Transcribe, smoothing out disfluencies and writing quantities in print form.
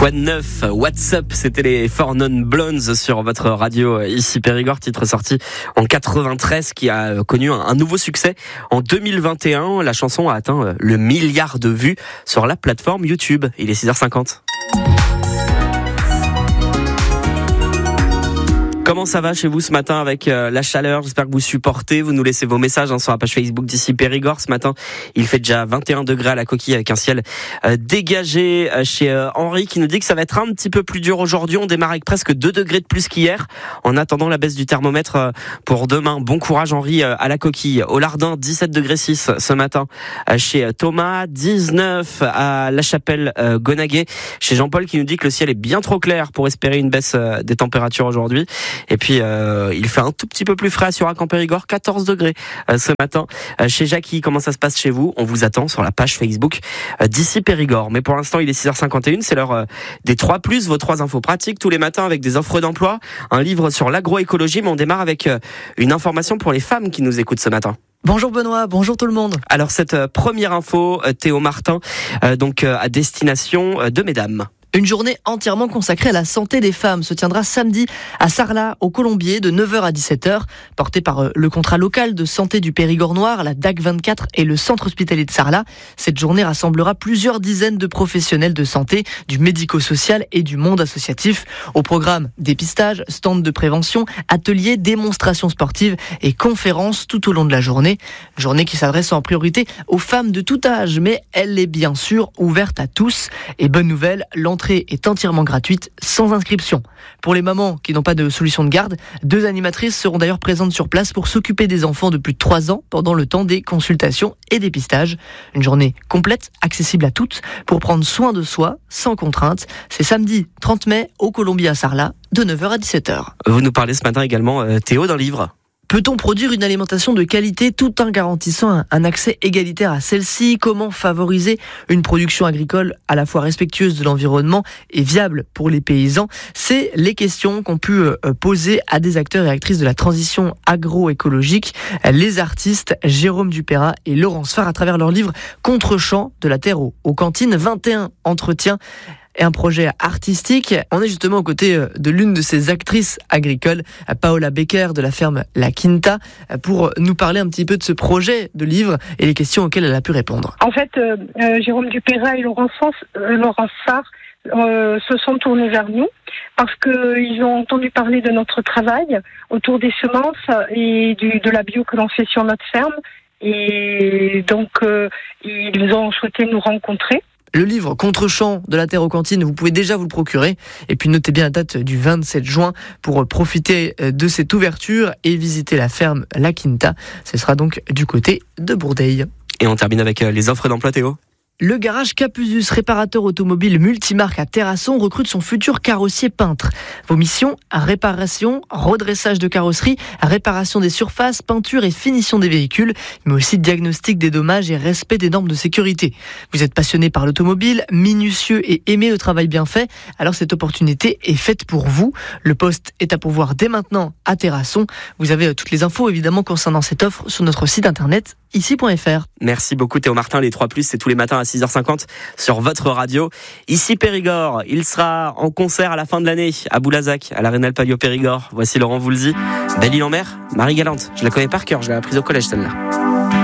Quoi de neuf? What's up? C'était les Four Non Blondes sur votre radio ici Périgord, titre sorti en 93 qui a connu un nouveau succès en 2021. La chanson a atteint le 1 milliard de vues sur la plateforme YouTube. Il est 6h50. Comment ça va chez vous ce matin avec la chaleur? J'espère que vous supportez. Vous nous laissez vos messages sur la page Facebook d'ici Périgord. Ce matin, il fait déjà 21 degrés à la Coquille avec un ciel dégagé. Chez Henri qui nous dit que ça va être un petit peu plus dur aujourd'hui. On démarre avec presque 2 degrés de plus qu'hier. En attendant la baisse du thermomètre pour demain. Bon courage Henri à la Coquille. Au Lardin, 17 degrés 6 ce matin. Chez Thomas, 19 à La Chapelle Gonaguet. Chez Jean-Paul qui nous dit que le ciel est bien trop clair pour espérer une baisse des températures aujourd'hui. Et puis il fait un tout petit peu plus frais à Surac en Périgord, 14 degrés ce matin. Chez Jackie, comment ça se passe chez vous? On vous attend sur la page Facebook d'ici Périgord. Mais pour l'instant, il est 6h51, c'est l'heure des 3+, vos 3 infos pratiques tous les matins avec des offres d'emploi, un livre sur l'agroécologie, mais on démarre avec une information pour les femmes qui nous écoutent ce matin. Bonjour Benoît, bonjour tout le monde. Alors cette première info, Théo Martin, donc à destination de mesdames. Une journée entièrement consacrée à la santé des femmes se tiendra samedi à Sarlat, au Colombier, de 9h à 17h, portée par le contrat local de santé du Périgord Noir, la DAC 24 et le centre hospitalier de Sarlat. Cette journée rassemblera plusieurs dizaines de professionnels de santé, du médico-social et du monde associatif. Au programme, dépistage, stands de prévention, ateliers, démonstrations sportives et conférences tout au long de la journée. Journée qui s'adresse en priorité aux femmes de tout âge, mais elle est bien sûr ouverte à tous. Et bonne nouvelle, l'entrée est entièrement gratuite, sans inscription. Pour les mamans qui n'ont pas de solution de garde, 2 animatrices seront d'ailleurs présentes sur place pour s'occuper des enfants de plus de 3 ans pendant le temps des consultations et dépistages. Une journée complète, accessible à toutes, pour prendre soin de soi, sans contrainte. C'est samedi 30 mai, au Colombier à Sarlat, de 9h à 17h. Vous nous parlez ce matin également, Théo, d'un livre. Peut-on produire une alimentation de qualité tout en garantissant un accès égalitaire à celle-ci? Comment favoriser une production agricole à la fois respectueuse de l'environnement et viable pour les paysans? C'est les questions qu'ont pu poser à des acteurs et actrices de la transition agroécologique, les artistes Jérôme Dupéra et Laurence Farr à travers leur livre Contre-champ de la terre aux cantines. 21 entretiens et un projet artistique. On est justement aux côtés de l'une de ces actrices agricoles, Paola Becker de la ferme La Quinta, pour nous parler un petit peu de ce projet de livre et les questions auxquelles elle a pu répondre. En fait, Jérôme Dupéra et Laurence Farr se sont tournés vers nous parce qu'ils ont entendu parler de notre travail autour des semences et de la bio que l'on fait sur notre ferme. Et donc, ils ont souhaité nous rencontrer. Le livre Contre-champ de la terre aux cantines, vous pouvez déjà vous le procurer. Et puis notez bien la date du 27 juin pour profiter de cette ouverture et visiter la ferme La Quinta. Ce sera donc du côté de Bourdeil. Et on termine avec les offres d'emploi, Théo. Le garage Capusus, réparateur automobile multimarque à Terrasson, recrute son futur carrossier peintre. Vos missions, réparation, redressage de carrosserie, réparation des surfaces, peinture et finition des véhicules, mais aussi diagnostic des dommages et respect des normes de sécurité. Vous êtes passionné par l'automobile, minutieux et aimé le travail bien fait, alors cette opportunité est faite pour vous. Le poste est à pourvoir dès maintenant à Terrasson. Vous avez toutes les infos évidemment concernant cette offre sur notre site internet ici.fr. Merci beaucoup Théo Martin. Les 3+, c'est tous les matins à 6h50 sur votre radio. Ici Périgord, il sera en concert à la fin de l'année à Boulazac, à l'Arénal Palio Périgord. Voici Laurent Voulzy. Belle-Île-en-Mer, Marie Galante. Je la connais par cœur, je l'ai apprise au collège celle-là.